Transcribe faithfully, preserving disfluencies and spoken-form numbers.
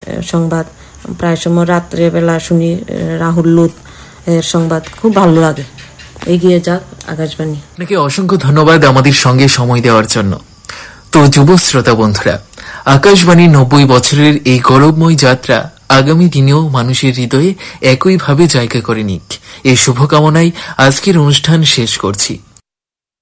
সংবাদ, প্রায় সময় রাত্রে বেলা শুনি রাহুল লুত এর সংবাদ, খুব ভালো লাগে। এগিয়ে যাক আকাশবাণী। আপনাকে অসংখ্য ধন্যবাদ আমাদের সঙ্গে সময় দেওয়ার জন্য। তো যুব শ্রোতা বন্ধুরা, আকাশবাণীর নব্বই বছরের এই গৌরবময় যাত্রা আগামী দিনেও মানুষের হৃদয়ে একইভাবে জায়গা করে নিক, এই শুভকামনায় আজকের অনুষ্ঠান শেষ করছি।